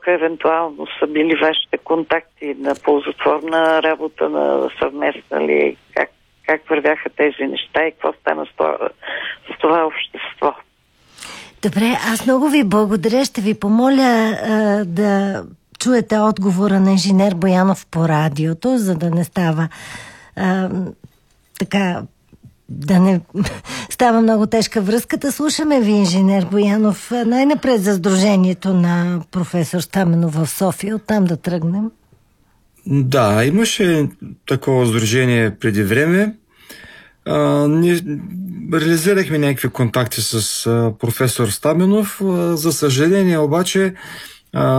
евентуално са били вашите контакти на ползотворна работа, на съвместна ли? Как вървяха тези неща и какво стана с това общество? Добре, аз много ви благодаря. Ще ви помоля да чуете отговора на инженер Боянов по радиото, за да не става така, да не става много тежка връзката. Слушаме ви, инженер Боянов. Най-напред за Сдружението на професор Стаменов в София. Оттам да тръгнем. Да, имаше такова сдружение преди време. Ние реализирахме някакви контакти с професор Стаменов. За съжаление обаче